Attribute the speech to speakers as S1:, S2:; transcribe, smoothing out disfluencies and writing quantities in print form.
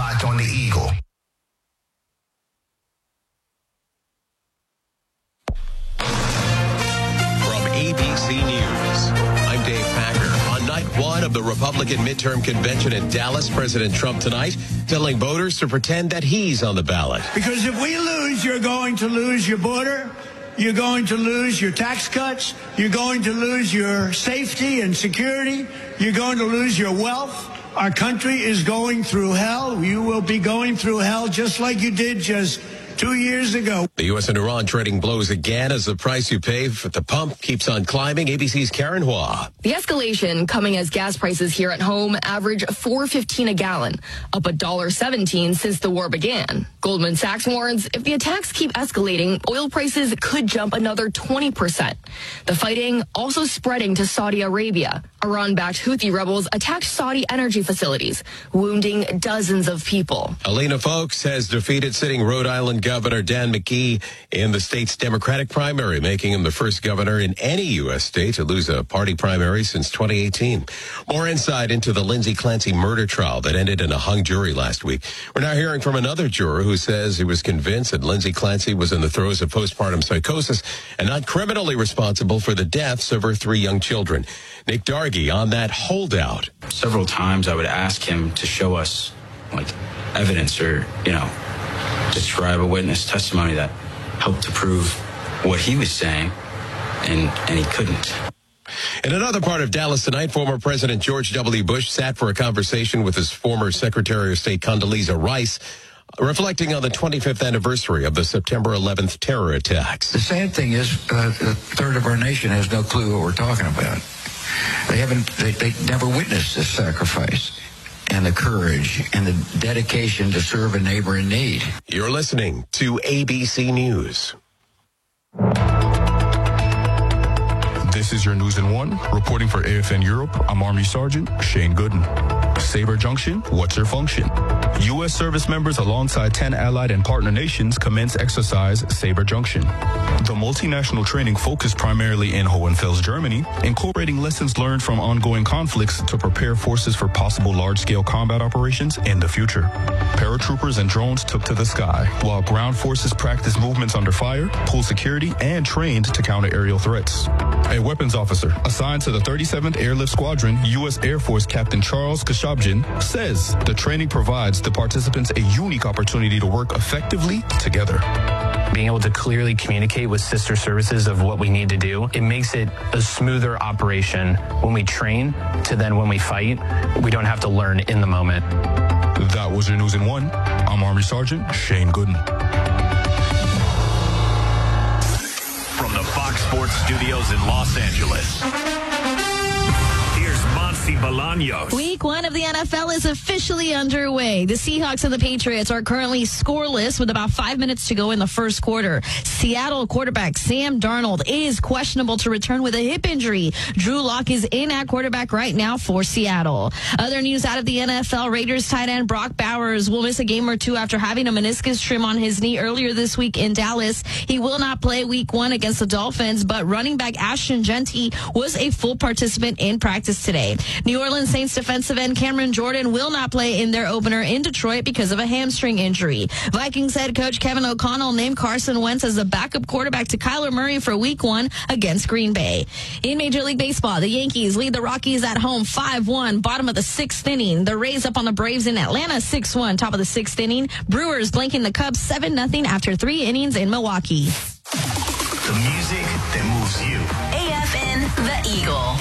S1: locked on the Eagle.
S2: From ABC News, I'm Dave Packer. On night one of the Republican midterm convention in Dallas, President Trump tonight telling voters to pretend that he's on the ballot.
S3: Because if we lose, you're going to lose your border. You're going to lose your tax cuts. You're going to lose your safety and security. You're going to lose your wealth. Our country is going through hell. You will be going through hell just like you did just 2 years ago.
S2: The U.S. and Iran trading blows again as the price you pay at the pump keeps on climbing. ABC's Karen Hua.
S4: The escalation coming as gas prices here at home average $4.15 a gallon, up $1.17 since the war began. Goldman Sachs warns if the attacks keep escalating, oil prices could jump another 20%. The fighting also spreading to Saudi Arabia. Iran-backed Houthi rebels attacked Saudi energy facilities, wounding dozens of people.
S2: Alina Folks has defeated sitting Rhode Island Governor Dan McKee in the state's Democratic primary, making him the first governor in any U.S. state to lose a party primary since 2018. More insight into the Lindsay Clancy murder trial that ended in a hung jury last week. We're now hearing from another juror who says he was convinced that Lindsay Clancy was in the throes of postpartum psychosis and not criminally responsible for the deaths of her 3 young children. Nick Dargy on that holdout.
S5: Several times I would ask him to show us evidence or, describe a witness testimony that helped to prove what he was saying, and he couldn't.
S2: In another part of Dallas tonight, former President George W. Bush sat for a conversation with his former Secretary of State Condoleezza Rice, reflecting on the 25th anniversary of the September 11th terror attacks.
S6: The sad thing is, a third of our nation has no clue what we're talking about. They never witnessed this sacrifice and the courage and the dedication to serve a neighbor in need.
S2: You're listening to ABC News.
S7: This is your News in One. Reporting for AFN Europe, I'm Army Sergeant Shane Gooden. Sabre Junction, what's your function? U.S. service members alongside 10 allied and partner nations commence exercise Sabre Junction. The multinational training focused primarily in Hohenfels, Germany, incorporating lessons learned from ongoing conflicts to prepare forces for possible large-scale combat operations in the future. Paratroopers and drones took to the sky, while ground forces practiced movements under fire, pool security, and trained to counter aerial threats. A weapons officer assigned to the 37th Airlift Squadron, U.S. Air Force Captain Charles Khashoggi, says the training provides the participants a unique opportunity to work effectively together.
S8: Being able to clearly communicate with sister services of what we need to do, it makes it a smoother operation when we train to then when we fight, we don't have to learn in the moment.
S7: That was your News in One. I'm Army Sergeant Shane Gooden.
S9: From the Fox Sports Studios in Los Angeles, here's Monty Bolaños.
S10: Week 1 of the NFL is officially underway. The Seahawks and the Patriots are currently scoreless with about 5 minutes to go in the first quarter. Seattle quarterback Sam Darnold is questionable to return with a hip injury. Drew Lock is in at quarterback right now for Seattle. Other news out of the NFL, Raiders tight end Brock Bowers will miss a game or two after having a meniscus trim on his knee earlier this week in Dallas. He will not play week 1 against the Dolphins, but running back Ashton Genty was a full participant in practice today. New Orleans Saints defensive end Cameron Jordan will not play in their opener in Detroit because of a hamstring injury. Vikings head coach Kevin O'Connell named Carson Wentz as the backup quarterback to Kyler Murray for week 1 against Green Bay. In Major League Baseball, the Yankees lead the Rockies at home 5-1, bottom of the 6th inning. The Rays up on the Braves in Atlanta 6-1, top of the 6th inning. Brewers blanking the Cubs 7-0 after 3 innings in Milwaukee.
S1: The music that moves you.
S11: AFN, The Eagle.